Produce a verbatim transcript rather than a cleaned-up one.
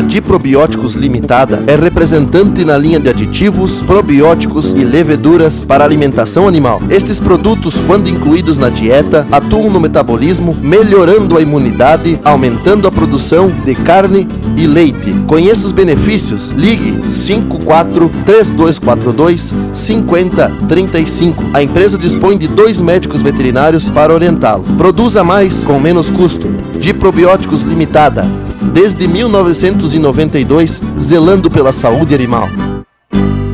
A Diprobióticos Limitada é representante na linha de aditivos, probióticos e leveduras para alimentação animal. Estes produtos, quando incluídos na dieta, atuam no metabolismo, melhorando a imunidade, aumentando a produção de carne e leite. Conheça os benefícios. Ligue cinco quatro três dois quatro dois cinco zero três cinco. A empresa dispõe de dois médicos veterinários para orientá-lo. Produza mais com menos custo. Diprobióticos Limitada. Desde mil novecentos e noventa e dois, zelando pela saúde animal.